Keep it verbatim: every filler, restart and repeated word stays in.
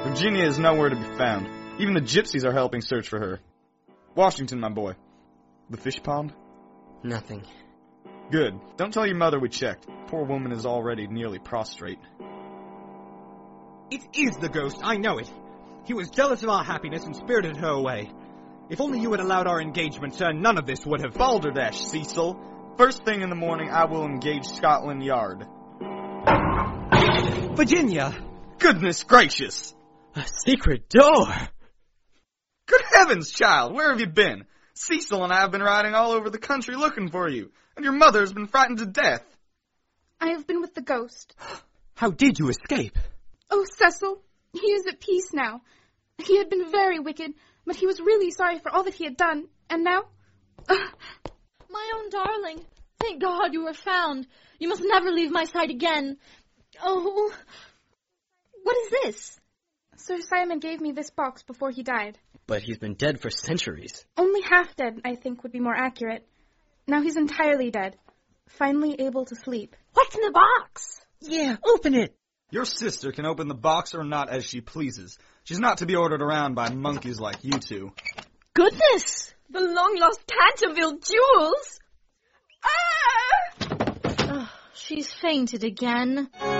Virginia is nowhere to be found. Even the gypsies are helping search for her. Washington, my boy. The fish pond? Nothing. Good. Don't tell your mother we checked. Poor woman is already nearly prostrate. It is the ghost, I know it. He was jealous of our happiness and spirited her away. If only you had allowed our engagement, sir, none of this would have... Balderdash, Cecil. First thing in the morning, I will engage Scotland Yard. Virginia! Goodness gracious! A secret door! Good heavens, child, where have you been? Cecil and I have been riding all over the country looking for you, and your mother has been frightened to death. I have been with the ghost. How did you escape? Oh, Cecil, he is at peace now. He had been very wicked, but he was really sorry for all that he had done, and now... My own darling, thank God you were found. You must never leave my side again. Oh, what is this? Sir Simon gave me this box before he died. But he's been dead for centuries. Only half dead, I think, would be more accurate. Now he's entirely dead. Finally able to sleep. What's in the box? Yeah, open it. Your sister can open the box or not as she pleases. She's not to be ordered around by monkeys like you two. Goodness! The long-lost Canterville jewels! Ah! Oh, she's fainted again.